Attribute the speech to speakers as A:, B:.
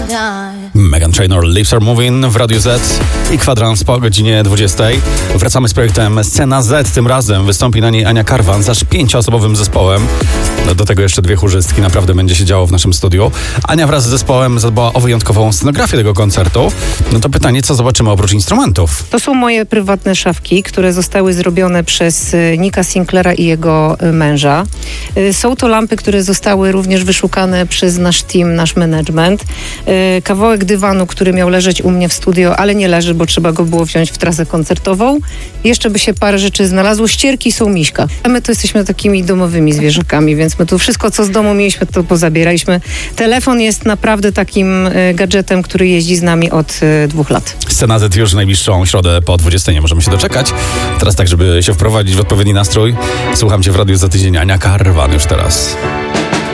A: Meghan Trainor, Lips Are Moving w Radiu Z i kwadrans po godzinie 20. Wracamy z projektem Scena Z. Tym razem wystąpi na niej Ania Karwan z aż 5-osobowym zespołem. Do tego jeszcze 2 chórzystki. Naprawdę będzie się działo w naszym studiu. Ania wraz z zespołem zadbała o wyjątkową scenografię tego koncertu. No to pytanie, co zobaczymy oprócz instrumentów?
B: To są moje prywatne szafki, które zostały zrobione przez Nicka Sinclaira i jego męża. Są to lampy, które zostały również wyszukane przez nasz team, nasz management. Kawałek dywanu, który miał leżeć u mnie w studio, ale nie leży, bo trzeba go było wziąć w trasę koncertową. Jeszcze by się parę rzeczy znalazło. Ścierki są Miśka. A my tu jesteśmy takimi domowymi zwierzakami, więc my tu wszystko, co z domu mieliśmy, to pozabieraliśmy. Telefon jest naprawdę takim gadżetem, który jeździ z nami od 2 lat.
A: Scena Z już w najbliższą środę po 20. Nie możemy się doczekać. Teraz tak, żeby się wprowadzić w odpowiedni nastrój. Słucham cię w radiu za tydzień. Ania Karwan już teraz.